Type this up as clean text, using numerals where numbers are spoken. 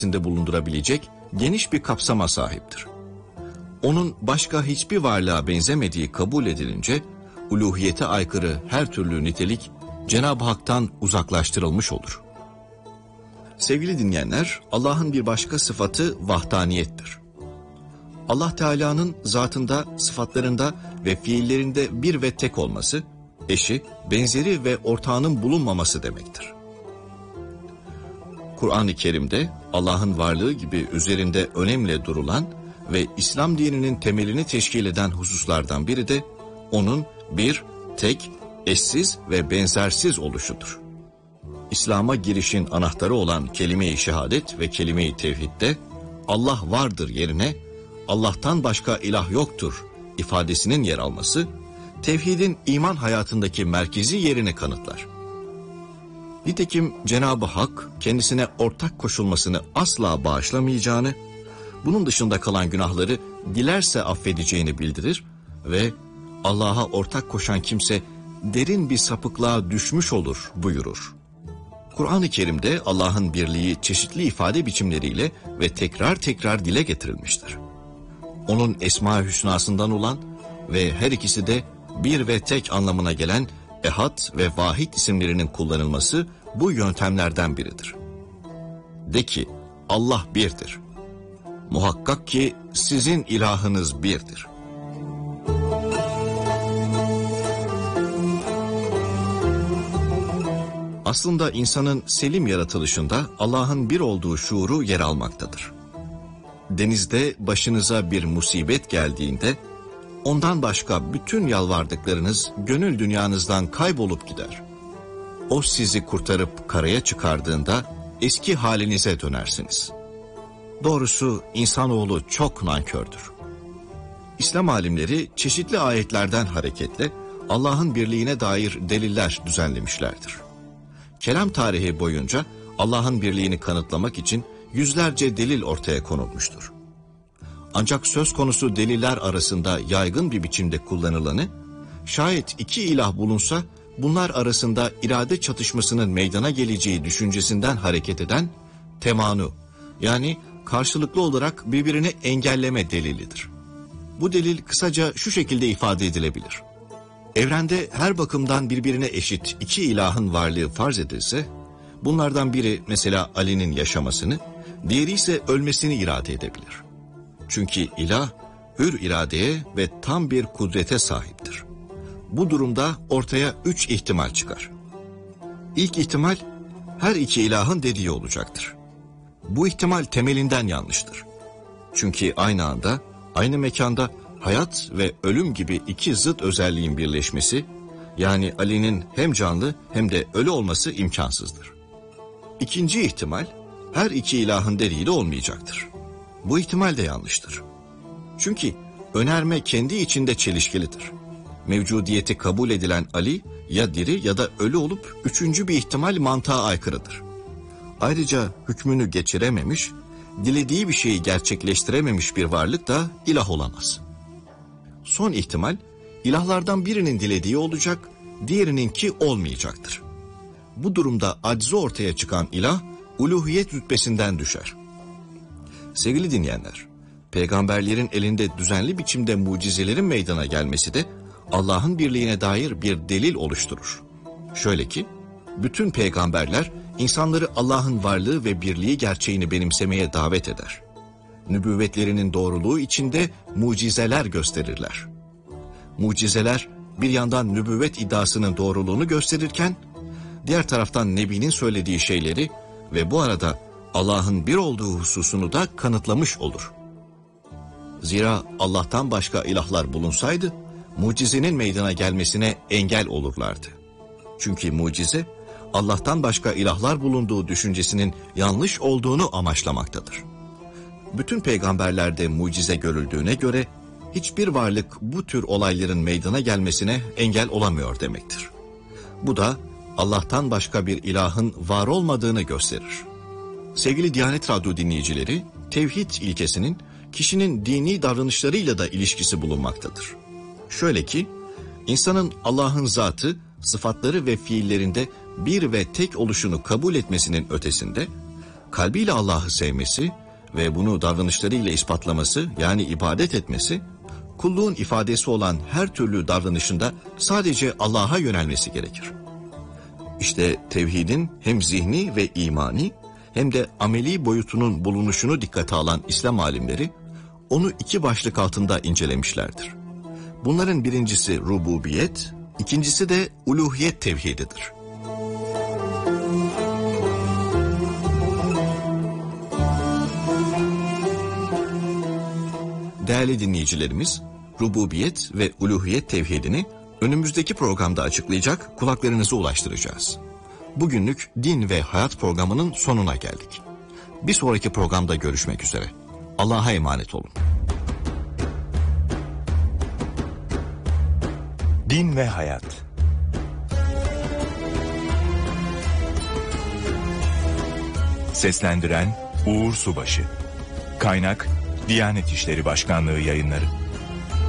bulundurabilecek geniş bir kapsama sahiptir. Onun başka hiçbir varlığa benzemediği kabul edilince, uluhiyete aykırı her türlü nitelik Cenab-ı Hak'tan uzaklaştırılmış olur. Sevgili dinleyenler, Allah'ın bir başka sıfatı vahdaniyettir. Allah Teala'nın zatında, sıfatlarında ve fiillerinde bir ve tek olması, eşi, benzeri ve ortağının bulunmaması demektir. Kur'an-ı Kerim'de Allah'ın varlığı gibi üzerinde önemli durulan ve İslam dininin temelini teşkil eden hususlardan biri de onun bir, tek, eşsiz ve benzersiz oluşudur. İslam'a girişin anahtarı olan kelime-i şehadet ve kelime-i tevhidde Allah vardır yerine Allah'tan başka ilah yoktur ifadesinin yer alması, tevhidin iman hayatındaki merkezi yerini kanıtlar. Nitekim Cenab-ı Hak kendisine ortak koşulmasını asla bağışlamayacağını, bunun dışında kalan günahları dilerse affedeceğini bildirir ve Allah'a ortak koşan kimse derin bir sapıklığa düşmüş olur buyurur. Kur'an-ı Kerim'de Allah'ın birliği çeşitli ifade biçimleriyle ve tekrar tekrar dile getirilmiştir. Onun Esma-i Hüsna'sından olan ve her ikisi de bir ve tek anlamına gelen Ehad ve Vahid isimlerinin kullanılması bu yöntemlerden biridir. De ki Allah birdir. Muhakkak ki sizin ilahınız birdir. Aslında insanın selim yaratılışında Allah'ın bir olduğu şuuru yer almaktadır. Denizde başınıza bir musibet geldiğinde, ondan başka bütün yalvardıklarınız gönül dünyanızdan kaybolup gider. O sizi kurtarıp karaya çıkardığında eski halinize dönersiniz. Doğrusu insanoğlu çok nankördür. İslam alimleri çeşitli ayetlerden hareketle Allah'ın birliğine dair deliller düzenlemişlerdir. Kelam tarihi boyunca Allah'ın birliğini kanıtlamak için yüzlerce delil ortaya konulmuştur. Ancak söz konusu deliller arasında yaygın bir biçimde kullanılanı, şayet iki ilah bulunsa bunlar arasında irade çatışmasının meydana geleceği düşüncesinden hareket eden temanu, yani karşılıklı olarak birbirini engelleme delilidir. Bu delil kısaca şu şekilde ifade edilebilir. Evrende her bakımdan birbirine eşit iki ilahın varlığı farz edilse, bunlardan biri mesela Ali'nin yaşamasını, diğeri ise ölmesini irade edebilir. Çünkü ilah hür iradeye ve tam bir kudrete sahiptir. Bu durumda ortaya 3 ihtimal çıkar. İlk ihtimal her iki ilahın dediği olacaktır. Bu ihtimal temelinden yanlıştır. Çünkü aynı anda, aynı mekanda hayat ve ölüm gibi iki zıt özelliğin birleşmesi, yani Ali'nin hem canlı hem de ölü olması imkansızdır. İkinci ihtimal, her iki ilahın dediği de olmayacaktır. Bu ihtimal de yanlıştır. Çünkü önerme kendi içinde çelişkilidir. Mevcudiyeti kabul edilen Ali ya diri ya da ölü olup üçüncü bir ihtimal mantığa aykırıdır. Ayrıca hükmünü geçirememiş, dilediği bir şeyi gerçekleştirememiş bir varlık da ilah olamaz. Son ihtimal, ilahlardan birinin dilediği olacak, diğerininki olmayacaktır. Bu durumda aczı ortaya çıkan ilah, uluhiyet rütbesinden düşer. Sevgili dinleyenler, peygamberlerin elinde düzenli biçimde mucizelerin meydana gelmesi de Allah'ın birliğine dair bir delil oluşturur. Şöyle ki, bütün peygamberler insanları Allah'ın varlığı ve birliği gerçeğini benimsemeye davet eder. Nübüvvetlerinin doğruluğu içinde mucizeler gösterirler. Mucizeler bir yandan nübüvvet iddiasının doğruluğunu gösterirken, diğer taraftan Nebi'nin söylediği şeyleri ve bu arada Allah'ın bir olduğu hususunu da kanıtlamış olur. Zira Allah'tan başka ilahlar bulunsaydı, mucizenin meydana gelmesine engel olurlardı. Çünkü mucize, Allah'tan başka ilahlar bulunduğu düşüncesinin yanlış olduğunu amaçlamaktadır. Bütün peygamberlerde mucize görüldüğüne göre, hiçbir varlık bu tür olayların meydana gelmesine engel olamıyor demektir. Bu da Allah'tan başka bir ilahın var olmadığını gösterir. Sevgili Diyanet Radyo dinleyicileri, tevhid ilkesinin kişinin dini davranışlarıyla da ilişkisi bulunmaktadır. Şöyle ki, insanın Allah'ın zatı, sıfatları ve fiillerinde bir ve tek oluşunu kabul etmesinin ötesinde, kalbiyle Allah'ı sevmesi ve bunu davranışlarıyla ispatlaması, yani ibadet etmesi, kulluğun ifadesi olan her türlü davranışında sadece Allah'a yönelmesi gerekir. İşte tevhidin hem zihni ve imani hem de ameli boyutunun bulunuşunu dikkate alan İslam alimleri onu iki başlık altında incelemişlerdir. Bunların birincisi rububiyet, ikincisi de uluhiyet tevhididir. Değerli dinleyicilerimiz, rububiyet ve uluhiyet tevhidini önümüzdeki programda açıklayacak, kulaklarınıza ulaştıracağız. Bugünlük Din ve Hayat programının sonuna geldik. Bir sonraki programda görüşmek üzere. Allah'a emanet olun. Din ve Hayat. Seslendiren Uğur Subaşı. Kaynak Diyanet İşleri Başkanlığı Yayınları.